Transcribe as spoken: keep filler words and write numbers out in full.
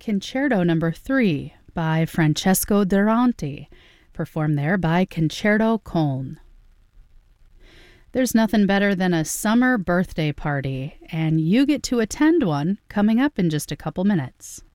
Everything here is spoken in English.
Concerto Number three by Francesco Durante, performed there by Concerto Cone. There's nothing better than a summer birthday party, and you get to attend one coming up in just a couple minutes.